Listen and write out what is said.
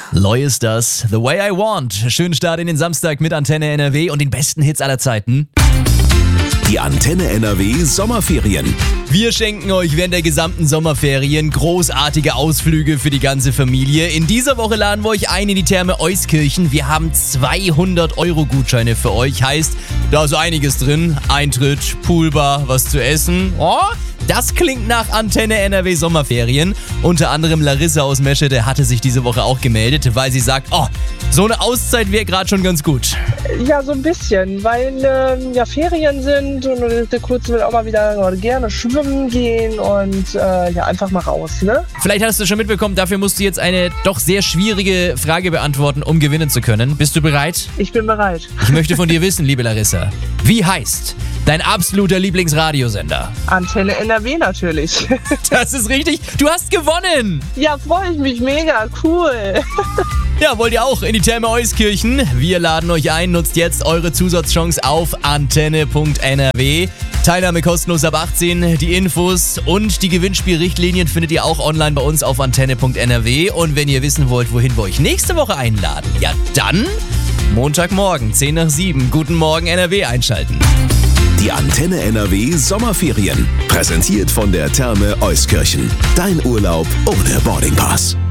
Loy ist das, The Way I Want. Schönen Start in den Samstag mit Antenne NRW und den besten Hits aller Zeiten. Die Antenne NRW Sommerferien. Wir schenken euch während der gesamten Sommerferien großartige Ausflüge für die ganze Familie. In dieser Woche laden wir euch ein in die Therme Euskirchen. Wir haben 200-Euro-Gutscheine für euch. Heißt, da ist einiges drin. Eintritt, Poolbar, was zu essen. Oh, das klingt nach Antenne NRW Sommerferien. Unter anderem Larissa aus Meschede hatte sich diese Woche auch gemeldet, weil sie sagt, oh, so eine Auszeit wäre gerade schon ganz gut. Ja, so ein bisschen, weil ja Ferien sind und der Kurz will auch mal wieder gerne schwimmen gehen und ja einfach mal raus, ne? Vielleicht hast du schon mitbekommen, dafür musst du jetzt eine doch sehr schwierige Frage beantworten, um gewinnen zu können. Bist du bereit? Ich bin bereit. Ich möchte von dir wissen, liebe Larissa, wie heißt dein absoluter Lieblingsradiosender? Antenne NRW natürlich. Das ist richtig, du hast gewonnen! Ja, freue ich mich mega, cool. Ja, wollt ihr auch in die Therme Euskirchen? Wir laden euch ein, nutzt jetzt eure Zusatzchance auf antenne.nrw. Teilnahme kostenlos ab 18, die Infos und die Gewinnspielrichtlinien findet ihr auch online bei uns auf antenne.nrw. Und wenn ihr wissen wollt, wohin wir euch nächste Woche einladen, ja dann Montagmorgen, 10 nach 7, Guten Morgen NRW einschalten. Die Antenne NRW Sommerferien. Präsentiert von der Therme Euskirchen. Dein Urlaub ohne Boardingpass.